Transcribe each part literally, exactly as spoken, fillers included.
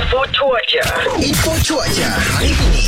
Info cuaca. Info cuaca hari ini.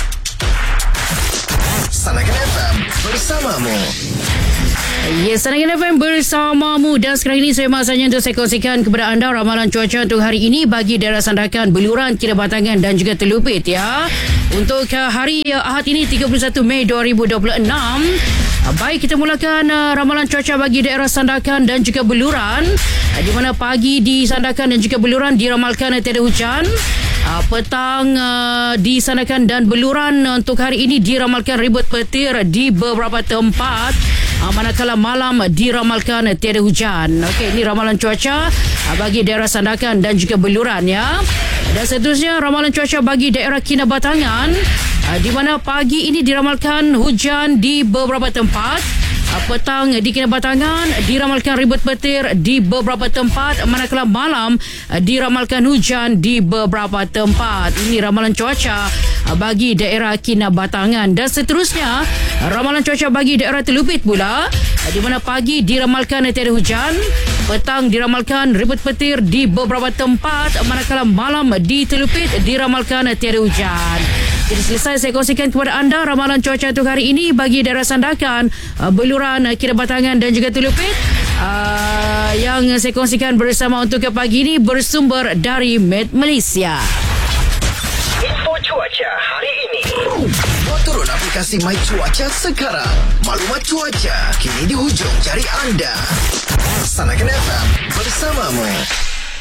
Sanakan F M bersamamu. Yes, Sanakan F M bersamamu. Dan sekarang ini saya masanya untuk saya kongsikan kepada anda ramalan cuaca untuk hari ini bagi daerah Sandakan, Beluran, Kinabatangan dan juga Telupit ya. Untuk hari Ahad ini tiga puluh satu Mei dua ribu dua puluh enam. Baik, kita mulakan uh, ramalan cuaca bagi daerah Sandakan dan juga Beluran, uh, di mana pagi di Sandakan dan juga Beluran diramalkan uh, tiada hujan. Uh, petang uh, di Sandakan dan Beluran uh, untuk hari ini diramalkan ribut petir di beberapa tempat. Uh, manakala malam diramalkan uh, tiada hujan. Okey, ini ramalan cuaca uh, bagi daerah Sandakan dan juga Beluran ya. Dan seterusnya ramalan cuaca bagi daerah Kinabatangan, uh, di mana pagi ini diramalkan hujan di beberapa tempat. Uh, petang di Kinabatangan diramalkan ribut petir di beberapa tempat, manakala malam uh, diramalkan hujan di beberapa tempat. Ini ramalan cuaca uh, bagi daerah Kinabatangan. Dan seterusnya ramalan cuaca bagi daerah Telupit pula, uh, di mana pagi diramalkan uh, tiada hujan, petang diramalkan ribut petir di beberapa tempat, manakala malam di Telupit diramalkan uh, tiada hujan. Jadi selesai saya kongsikan kepada anda ramalan cuaca untuk hari ini bagi daerah Sandakan, uh, Beluran, uh, Kinabatangan dan juga Telupit. Uh, yang saya kongsikan bersama untuk ke pagi ini bersumber dari Met Malaysia. Info cuaca hari ini. Buat turun aplikasi My Cuaca sekarang. Maklumat cuaca kini di hujung jari anda. Sanakan F M bersamamu.